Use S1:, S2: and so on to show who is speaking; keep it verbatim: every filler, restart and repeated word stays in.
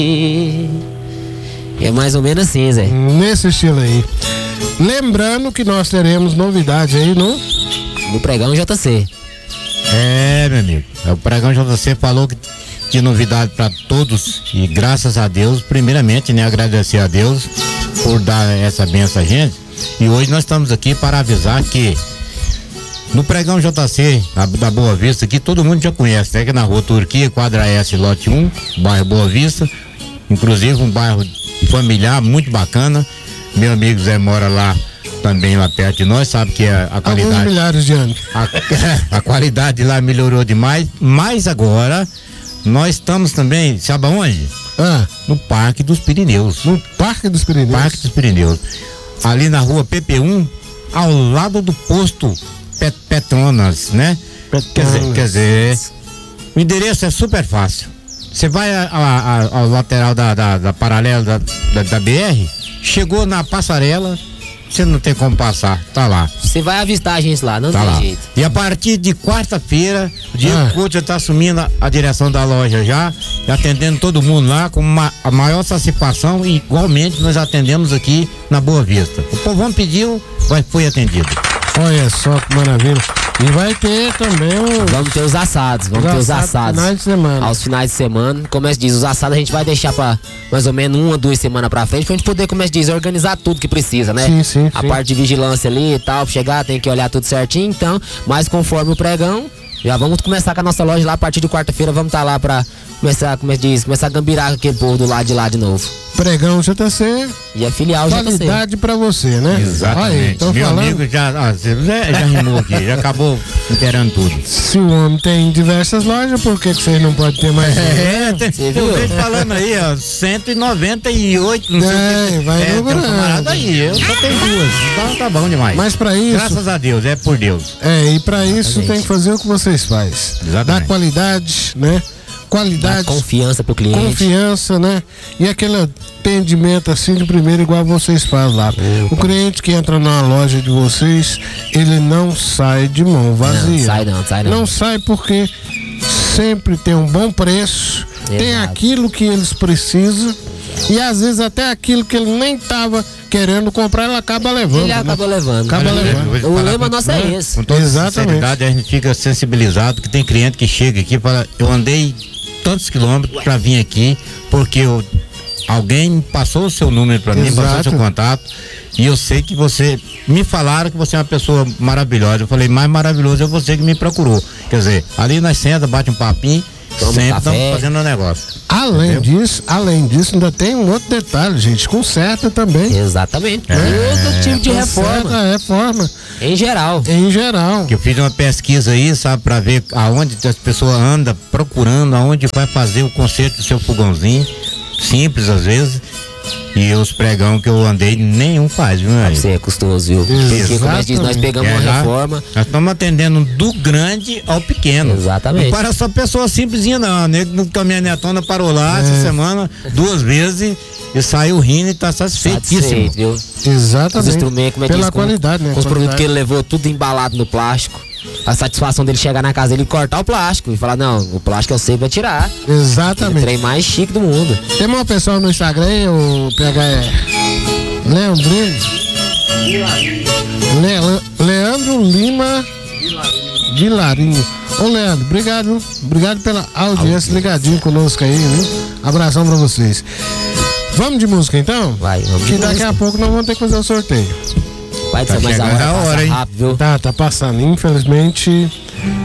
S1: É mais ou menos assim, Zé.
S2: Nesse estilo aí. Lembrando que nós teremos novidade aí no...
S1: No Pregão J C.
S3: É, meu amigo. O Pregão J C falou que tinha novidade para todos e graças a Deus, primeiramente, né, agradecer a Deus por dar essa benção a gente. E hoje nós estamos aqui para avisar que no Pregão J C, a, da Boa Vista, que todo mundo já conhece, né? Que na Rua Turquia, quadra S, lote um, bairro Boa Vista, inclusive um bairro familiar, muito bacana. Meu amigo Zé mora lá também, lá perto de nós, sabe que a, a qualidade...
S2: Alguns milhares de anos.
S3: A, a qualidade lá melhorou demais, mas agora nós estamos também, sabe aonde?
S2: Ah.
S3: No Parque dos Pirineus.
S2: No Parque dos Pirineus?
S3: Parque dos Pirineus. Ali na Rua P P um, ao lado do posto Pet, Petronas, né?
S2: Petronas.
S3: Quer dizer, quer dizer, o endereço é super fácil. Você vai a, a, a, ao lateral da, da, da paralela da, da, da B R, chegou na passarela, você não tem como passar, tá lá.
S1: Você vai avistar a gente lá, não
S3: tá
S1: tem
S3: lá.
S1: jeito.
S3: E a partir de quarta-feira, o Diego
S2: Ah.
S3: Couto já tá assumindo a, a direção da loja já, e atendendo todo mundo lá com uma, a maior satisfação, e igualmente nós atendemos aqui na Boa Vista. O povão pediu, vai, foi atendido.
S2: Olha só que maravilha. E vai ter também o...
S1: Vamos ter os assados, vamos
S2: Os
S1: ter os
S2: assados
S1: assados.
S2: finais de semana.
S1: Aos finais de semana. Como é que diz, os assados a gente vai deixar pra mais ou menos uma, duas semanas pra frente, pra gente poder, como é que diz, organizar tudo que precisa, né?
S2: Sim, sim,
S1: A
S2: sim.
S1: parte de vigilância ali e tal, pra chegar, tem que olhar tudo certinho, então, mas conforme o pregão, já vamos começar com a nossa loja lá, a partir de quarta-feira vamos estar tá lá pra começar, como é que diz, começar a gambirar com aquele povo do lado de lá de novo.
S2: Pregão J C.
S1: E a filial J C.
S2: Qualidade pra você, né?
S3: Exatamente.
S2: Olha aí, tô
S3: Meu
S2: falando.
S3: amigo já, ah, já, já rimou aqui, já acabou inteirando tudo.
S2: Se o homem tem diversas lojas, por que que vocês não podem ter mais uma?
S3: É, tem,
S1: Você
S3: eu
S1: viu?
S3: vejo falando aí, ó, cento e noventa e oito, não sei
S2: É,
S3: o que.
S2: vai
S3: é, tem um
S2: dobrando.
S3: camarada aí, eu só tenho duas, então tá bom demais.
S2: Mas pra isso,
S3: Graças a Deus, é por Deus.
S2: é, e pra isso
S1: Exatamente.
S2: tem que fazer o que vocês fazem.
S3: Exatamente.
S2: Dar qualidade, né?
S1: Dá
S2: Qualidade,
S1: confiança pro cliente.
S2: confiança, né? E aquele atendimento assim de primeiro, igual vocês fazem lá. O cliente que entra na loja de vocês, ele não sai de mão vazia.
S1: Não, sai não, sai não.
S2: Não sai porque sempre tem um bom preço, tem
S1: Exato.
S2: aquilo que eles precisam e às vezes até aquilo que ele nem tava querendo comprar, ele acaba levando.
S1: Ele
S2: né?
S1: acaba levando.
S2: Acaba
S3: Olha,
S2: levando.
S3: eu vou te
S1: O
S3: falar
S1: lema
S3: com-
S1: nosso é esse.
S3: Com toda
S2: Exatamente.
S3: sinceridade, a gente fica sensibilizado que tem cliente que chega aqui e fala, eu andei tantos quilômetros pra vir aqui, porque eu, alguém passou o seu número pra mim, passou o
S2: Exato.
S3: seu contato, e eu sei que você, me falaram que você é uma pessoa maravilhosa. Eu falei, mais maravilhoso é você que me procurou. Quer dizer, ali nós senta, bate um papinho,
S1: Toma um
S3: sempre
S1: café.
S3: estamos fazendo um negócio.
S2: Além
S3: Entendeu?
S2: disso, além disso, ainda tem um outro detalhe, gente. Conserta também.
S1: Exatamente. Todo tipo de reforma.
S2: Conserta, reforma.
S1: Em geral.
S2: Em geral.
S3: Que eu fiz uma pesquisa aí, sabe, pra ver aonde as pessoas andam procurando, aonde vai fazer o conserto do seu fogãozinho. Simples às vezes. E os pregão que eu andei, nenhum faz, viu, aí?
S1: Você é custoso, viu? Porque, como é que diz, nós pegamos
S3: É,
S1: uma
S3: lá,
S1: reforma.
S3: Nós estamos atendendo do grande ao pequeno.
S1: Exatamente.
S3: Não para só pessoa simplesinha, não. Nego no caminhonetona parou lá
S2: É.
S3: essa semana, duas vezes, e saiu rindo e tá satisfeitíssimo.
S1: Satisfeito, viu?
S2: Exatamente.
S1: Os instrumentos, como é que
S2: Pela
S1: diz, com-
S2: qualidade, né?
S1: Com os produtos
S2: Qualidade.
S1: que ele levou, tudo embalado no plástico. A satisfação dele chegar na casa dele e cortar o plástico e falar, não, o plástico eu sei vai tirar. O
S2: Exatamente.
S1: trem mais chique do mundo.
S2: Tem uma pessoa no Instagram, o P H é Leandrino. Le, Leandro Lima Vilarinho. Ô Leandro, obrigado. Obrigado pela audiência, ligadinho conosco aí, viu? Abração pra vocês. Vamos de música então?
S1: Vai, vamos de
S2: Que daqui
S1: música.
S2: a pouco nós vamos ter que fazer o sorteio.
S1: Vai
S3: Tá
S1: ser mais a
S3: chegando
S1: hora,
S3: a
S1: passa
S3: hora, hein?
S1: rápido, viu?
S2: Tá, tá passando. Infelizmente,